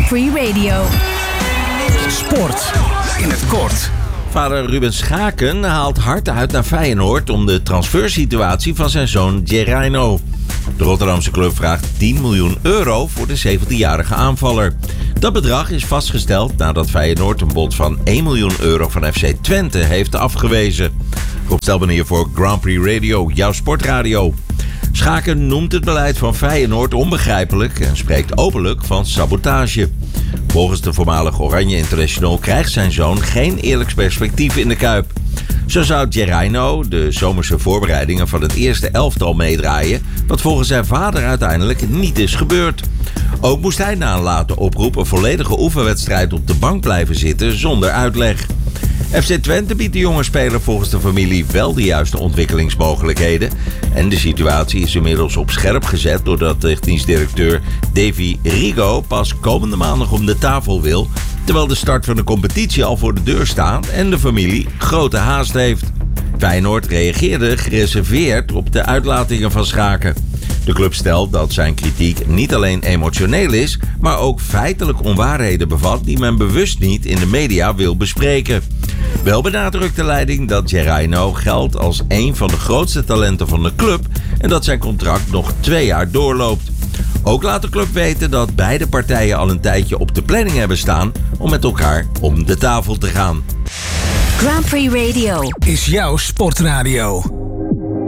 Prix Radio. Sport in het kort. Vader Ruben Schaken haalt hard uit naar Feyenoord om de transfersituatie van zijn zoon Gerino. De Rotterdamse club vraagt 10 miljoen euro voor de 17-jarige aanvaller. Dat bedrag is vastgesteld nadat Feyenoord een bod van 1 miljoen euro van FC Twente heeft afgewezen. Rob Stelman hier voor Grand Prix Radio, jouw sportradio. Schaken noemt het beleid van Feyenoord onbegrijpelijk en spreekt openlijk van sabotage. Volgens de voormalig Oranje International krijgt zijn zoon geen eerlijk perspectief in de Kuip. Zo zou Gerino de zomerse voorbereidingen van het eerste elftal meedraaien, wat volgens zijn vader uiteindelijk niet is gebeurd. Ook moest hij na een late oproep een volledige oefenwedstrijd op de bank blijven zitten zonder uitleg. FC Twente biedt de jonge speler volgens de familie wel de juiste ontwikkelingsmogelijkheden. En de situatie is inmiddels op scherp gezet doordat technisch directeur Davy Rigo pas komende maandag om de tafel wil, terwijl de start van de competitie al voor de deur staat en de familie grote haast heeft. Feyenoord reageerde gereserveerd op de uitlatingen van Schaken. De club stelt dat zijn kritiek niet alleen emotioneel is, maar ook feitelijk onwaarheden bevat die men bewust niet in de media wil bespreken. Wel benadrukt de leiding dat Gerino geldt als een van de grootste talenten van de club en dat zijn contract nog 2 jaar doorloopt. Ook laat de club weten dat beide partijen al een tijdje op de planning hebben staan om met elkaar om de tafel te gaan. Grand Prix Radio is jouw sportradio.